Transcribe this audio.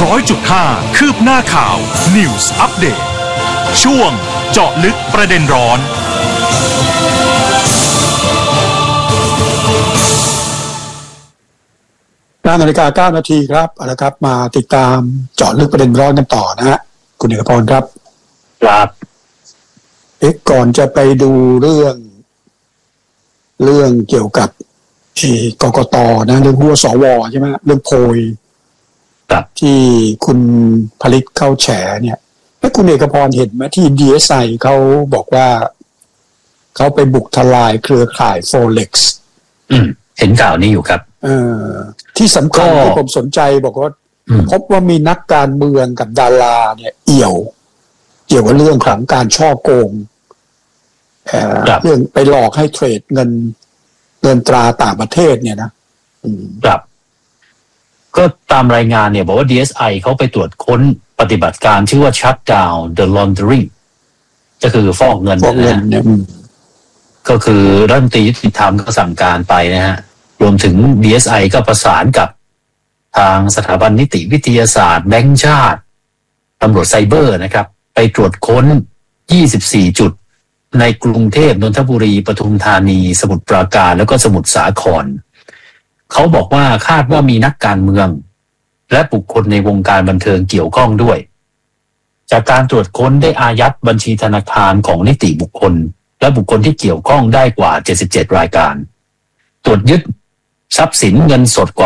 100.5 คืบหน้าข่าว News Update ช่วงเจาะลึกประเด็นร้อน 9:09 น.ครับเอาละครับมาติดตามเจาะลึกประเด็นร้อนกันต่อนะฮะคุณเอกพรครับครับก่อนจะไปดูเรื่องเกี่ยวกับกกต.นะเรื่องหัวสว.ใช่ไหมเรื่องโพยที่คุณผลิตเข้าแฉเนี่ยแล้วคุณเอกพรเห็นไหมที่ DSI เขาบอกว่าเขาไปบุกทลายเครือข่าย Forex เห็นข่าวนี้อยู่ครับที่สำคัญที่ผมสนใจบอกว่าพบว่ามีนักการเมืองกับดาราเนี่ยเกี่ยวกับเรื่องของการช่อโกงเรื่องไปหลอกให้เทรดเงินตราต่างประเทศเนี่ยนะครับก็ตามรายงานเนี่ยบอกว่า DSI เขาไปตรวจค้นปฏิบัติการชื่อว่า Shut Down the Laundering ก็คือฟอกเงินนะก็คือรัฐมนตรียุติธรรมก็สั่งการไปนะฮะรวมถึง DSI ก็ประสานกับทางสถาบันนิติวิทยาศาสตร์แบงก์ชาติตำรวจไซเบอร์นะครับไปตรวจค้น24จุดในกรุงเทพนนทบุรีปทุมธานีสมุทรปราการแล้วก็สมุทรสาครเขาบอกว่าคาดว่ามีนักการเมืองและบุคคลในวงการบันเทิงเกี่ยวข้องด้วยจากการตรวจค้นได้อายัดบัญชีธนาคารของนิติบุคคลและบุคคลที่เกี่ยวข้องได้กว่า77รายการตรวจยึดทรัพย์สินเงินสดกว่า